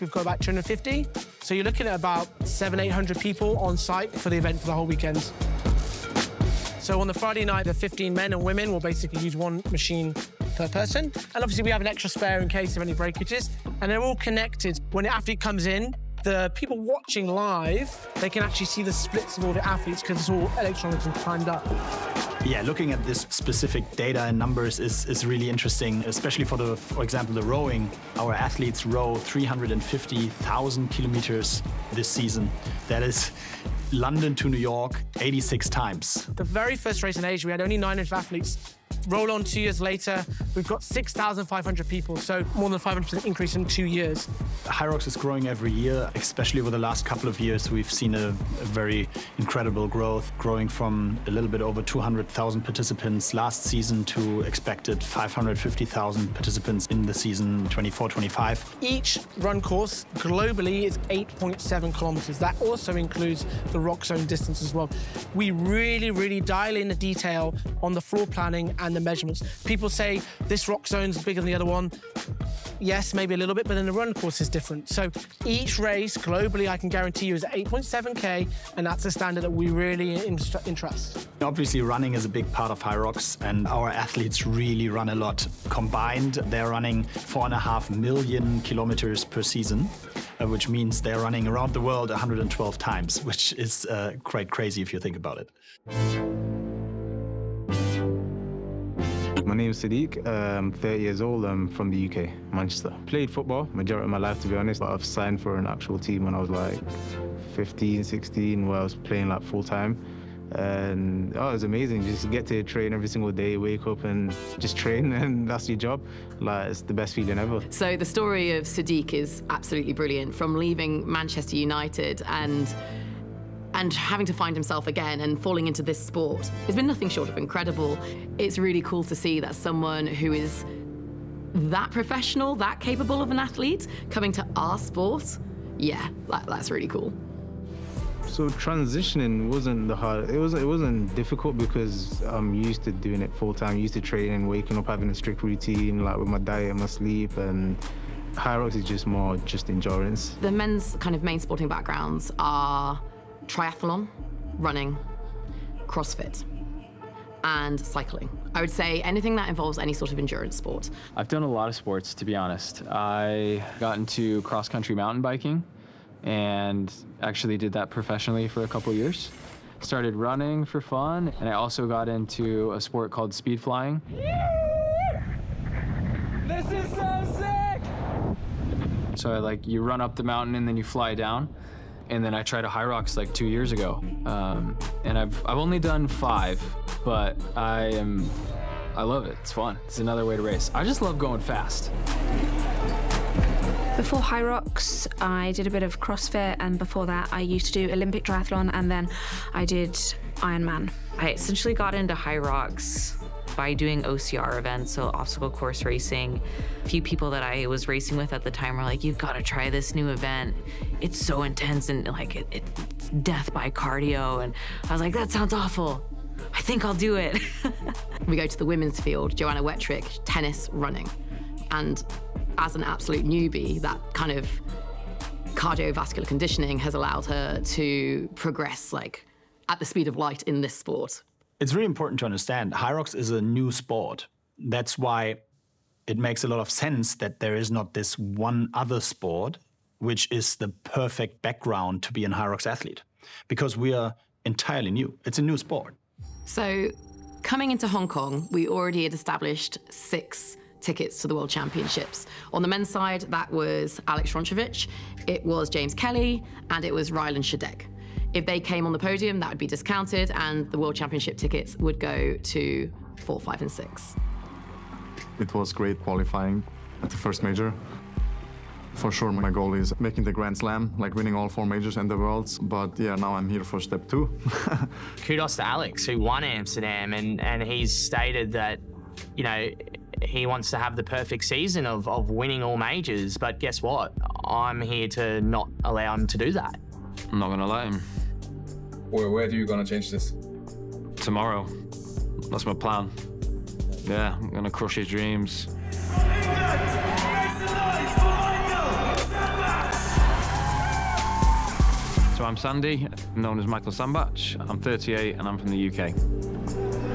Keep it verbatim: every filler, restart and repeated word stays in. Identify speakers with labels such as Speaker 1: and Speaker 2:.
Speaker 1: we've got about two hundred fifty. So you're looking at about seven, eight hundred people on site for the event for the whole weekend. So on the Friday night, the fifteen men and women will basically use one machine per person. And obviously we have an extra spare in case of any breakages. And they're all connected. When the athlete comes in, the people watching live, they can actually see the splits of all the athletes because it's all electronically timed up.
Speaker 2: Yeah, looking at this specific data and numbers is, is really interesting, especially for the, for example, the rowing. Our athletes row three hundred fifty thousand kilometers this season. That is London to New York eighty-six times.
Speaker 1: The very first race in Asia, we had only nine hundred athletes. Roll on two years later, we've got six thousand five hundred people, so more than a five hundred percent increase in two years.
Speaker 2: Hyrox is growing every year, especially over the last couple of years. We've seen a, a very incredible growth, growing from a little bit over two hundred thousand participants last season to expected five hundred fifty thousand participants in the season twenty-four twenty-five.
Speaker 1: Each run course globally is eight point seven kilometers. That also includes the rock zone distance as well. We really, really dial in the detail on the floor planning and the measurements. People say this rock zone's bigger than the other one. Yes, maybe a little bit, but then the run course is different. So each race globally, I can guarantee you, is eight point seven K, and that's a standard that we really interest.
Speaker 2: Obviously, running is a big part of Hyrox, and our athletes really run a lot. Combined, they're running four and a half million kilometers per season, uh, which means they're running around the world one hundred twelve times, which is uh, quite crazy if you think about it.
Speaker 3: My name is Sadiq, I'm thirty years old, I'm from the U K, Manchester. Played football majority of my life, to be honest, but I've signed for an actual team when I was like fifteen, sixteen, where I was playing like full time. And oh, it was amazing, just get to train every single day, wake up and just train, and that's your job. Like, it's the best feeling ever.
Speaker 4: So the story of Sadiq is absolutely brilliant, from leaving Manchester United and and having to find himself again and falling into this sport. It's been nothing short of incredible. It's really cool to see that someone who is that professional, that capable of an athlete, coming to our sport, yeah, that, that's really cool.
Speaker 3: So transitioning wasn't the hard, it wasn't, it wasn't difficult because I'm used to doing it full time, used to training, waking up, having a strict routine, like with my diet and my sleep, and Hyrox is just more just endurance.
Speaker 4: The men's kind of main sporting backgrounds are triathlon, running, CrossFit, and cycling. I would say anything that involves any sort of endurance sport.
Speaker 5: I've done a lot of sports, to be honest. I got into cross-country mountain biking and actually did that professionally for a couple years. Started running for fun, and I also got into a sport called speed flying.
Speaker 6: This is so sick!
Speaker 5: So I, like, you run up the mountain and then you fly down. And then I tried a Hyrox like two years ago. Um, and I've, I've only done five, but I am, I love it, it's fun. It's another way to race. I just love going fast.
Speaker 7: Before Hyrox, I did a bit of CrossFit, and before that I used to do Olympic triathlon, and then I did Ironman.
Speaker 8: I essentially got into Hyrox by doing O C R events, so obstacle course racing. A few people that I was racing with at the time were like, you've got to try this new event. It's so intense and like it, it's death by cardio. And I was like, that sounds awful. I think I'll do it.
Speaker 4: We go to the women's field, Joanna Wettrick, tennis, running. And as an absolute newbie, that kind of cardiovascular conditioning has allowed her to progress like at the speed of light in this sport.
Speaker 2: It's really important to understand Hyrox is a new sport. That's why it makes a lot of sense that there is not this one other sport which is the perfect background to be an Hyrox athlete, because we are entirely new. It's a new sport.
Speaker 4: So coming into Hong Kong, we already had established six tickets to the World Championships. On the men's side, that was Alex Ronchevich, it was James Kelly, and it was Ryland Shadegg. If they came on the podium, that would be discounted, and the World Championship tickets would go to four, five, and six.
Speaker 9: It was great qualifying at the first major. For sure, my goal is making the Grand Slam, like winning all four majors and the Worlds. But yeah, now I'm here for step two.
Speaker 10: Kudos to Alex, who won Amsterdam, and, and he's stated that, you know, he wants to have the perfect season of, of winning all majors. But guess what? I'm here to not allow him to do that.
Speaker 5: I'm not gonna let him.
Speaker 11: Where, where do you gonna change this?
Speaker 5: Tomorrow. That's my plan. Yeah, I'm gonna crush his dreams.
Speaker 12: So I'm Sandy, known as Michael Sambach. I'm thirty-eight and I'm from the U K.